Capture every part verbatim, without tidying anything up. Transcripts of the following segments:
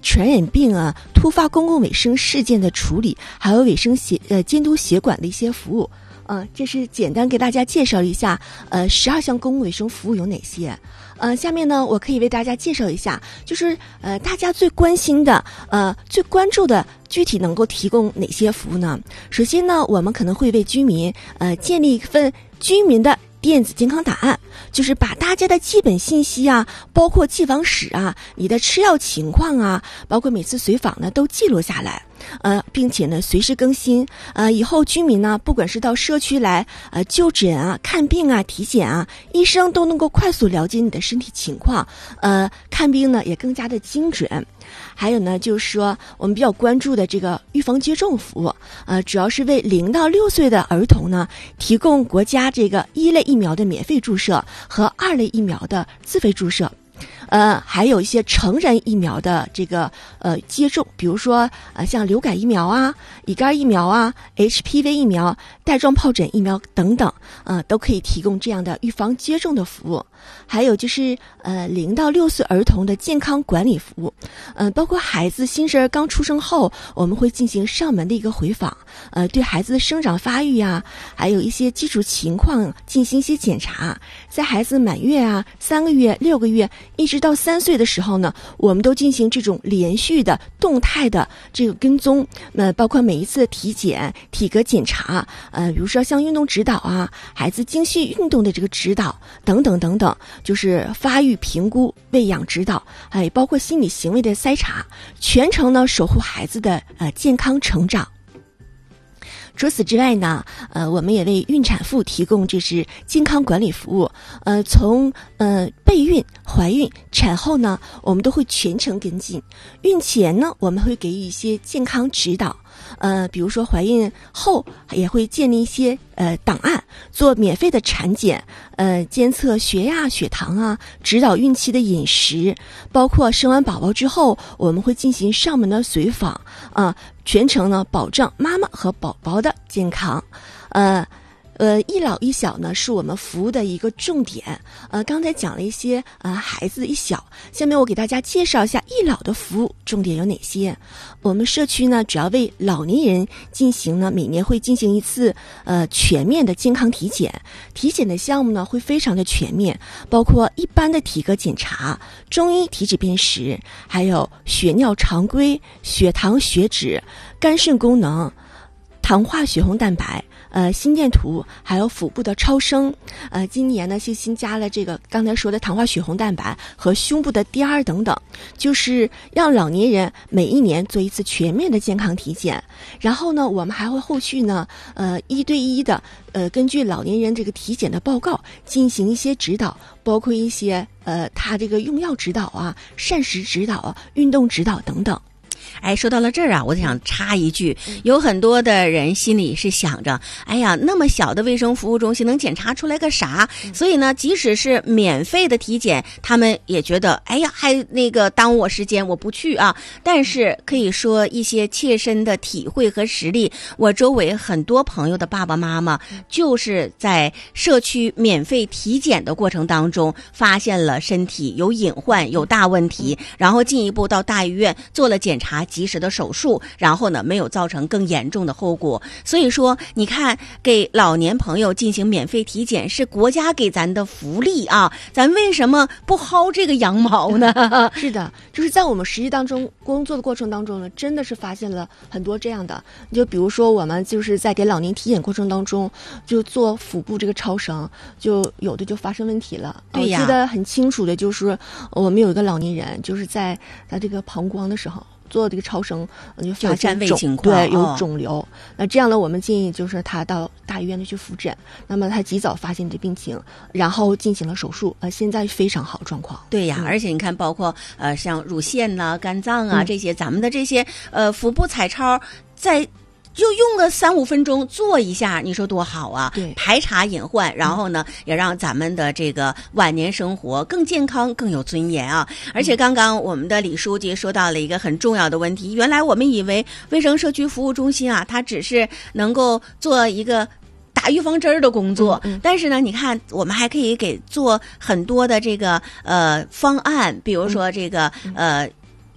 传染病啊、突发公共卫生事件的处理，还有卫生协呃监督协管的一些服务。嗯、呃，这是简单给大家介绍一下，呃，十二项公共卫生服务有哪些？呃，下面呢，我可以为大家介绍一下，就是呃，大家最关心的、呃，最关注的，具体能够提供哪些服务呢？首先呢，我们可能会为居民呃建立一份居民的电子健康档案，就是把大家的基本信息啊，包括寄访史啊、你的吃药情况啊，包括每次随访呢都记录下来。呃，并且呢，随时更新。呃，以后居民呢，不管是到社区来呃就诊啊、看病啊、体检啊，医生都能够快速了解你的身体情况。呃，看病呢也更加的精准。还有呢，就是说我们比较关注的这个预防接种服务，呃，主要是为零到六岁的儿童呢提供国家这个一类疫苗的免费注射和二类疫苗的自费注射。呃，还有一些成人疫苗的这个呃接种，比如说呃像流感疫苗啊、乙肝疫苗啊、H P V 疫苗、带状疱疹疫苗等等，呃都可以提供这样的预防接种的服务。还有就是呃零到六岁儿童的健康管理服务，呃包括孩子新生儿刚出生后，我们会进行上门的一个回访，呃对孩子的生长发育啊，还有一些基础情况进行一些检查。在孩子满月啊、三个月、六个月。一直到三岁的时候呢，我们都进行这种连续的动态的这个跟踪，呃，包括每一次体检、体格检查，呃，比如说像运动指导啊，孩子精细运动的这个指导等等等等，就是发育评估、喂养指导，还包括心理行为的筛查，全程呢守护孩子的呃健康成长。除此之外呢，呃，我们也为孕产妇提供这是健康管理服务。呃，从呃备孕、怀孕、产后呢，我们都会全程跟进。孕前呢，我们会给予一些健康指导。呃，比如说怀孕后也会建立一些呃档案，做免费的产检，呃，监测血压、血糖啊，指导孕期的饮食，包括生完宝宝之后，我们会进行上门的随访啊、呃，全程呢保障妈妈和宝宝的健康，呃。呃，一老一小呢是我们服务的一个重点。呃，刚才讲了一些呃孩子一小，下面我给大家介绍一下一老的服务重点有哪些。我们社区呢主要为老年人进行呢每年会进行一次呃全面的健康体检，体检的项目呢会非常的全面，包括一般的体格检查、中医体脂辨识，还有血尿常规、血糖血脂、肝肾功能、糖化血红蛋白。呃，心电图，还有腹部的超声，呃，今年呢是新加了这个刚才说的糖化血红蛋白和胸部的 D R 等等，就是让老年人每一年做一次全面的健康体检。然后呢，我们还会后续呢，呃，一对一的，呃，根据老年人这个体检的报告进行一些指导，包括一些呃，他这个用药指导啊、膳食指导啊、运动指导等等。 哎，说到了这儿啊，我就想插一句，有很多的人心里是想着，哎呀，那么小的卫生服务中心能检查出来个啥？所以呢，即使是免费的体检，他们也觉得，哎呀，还那个耽误我时间，我不去啊。但是可以说一些切身的体会和实例，我周围很多朋友的爸爸妈妈就是在社区免费体检的过程当中，发现了身体有隐患、有大问题，然后进一步到大医院做了检查。及时的手术，然后呢没有造成更严重的后果。所以说你看，给老年朋友进行免费体检是国家给咱的福利啊，咱为什么不薅这个羊毛呢？ 是的，就是在我们实际当中工作的过程当中呢，真的是发现了很多这样的，就比如说我们就是在给老年体检过程当中就做腹部这个超声，就有的就发生问题了。 对呀， 我记得很清楚的就是我们有一个老年人就是在他这个膀胱的时候做这个超声，就发现肿，对，有肿瘤。哦、那这样呢，我们建议就是他到大医院的去复诊，那么他及早发现这病情，然后进行了手术，呃，现在非常好状况。 对呀，嗯、而且你看，包括呃像乳腺呐、肝脏啊、嗯、这些，咱们的这些呃腹部彩超在。就用个三五分钟做一下，你说多好啊！ 对， 排查隐患，然后呢，也让咱们的这个晚年生活更健康、更有尊严啊！而且刚刚我们的李书记说到了一个很重要的问题，原来我们以为卫生社区服务中心啊，它只是能够做一个打预防针的工作，嗯嗯、但是呢，你看我们还可以给做很多的这个呃方案，比如说这个、嗯、呃。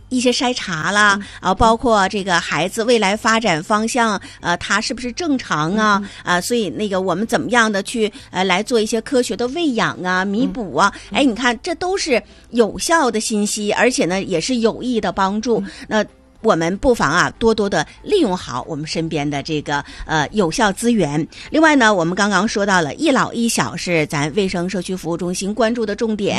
一些筛查啦， 嗯、 啊，包括这个孩子未来发展方向，呃，他是不是正常啊？ 嗯、 啊，所以那个我们怎么样的去呃来做一些科学的喂养啊、弥补啊？ 嗯、 哎，你看，这都是有效的信息，而且呢，也是有益的帮助。 嗯、 那我们不妨啊，多多的利用好我们身边的这个呃有效资源。另外呢，我们刚刚说到了一老一小是咱卫生社区服务中心关注的重点。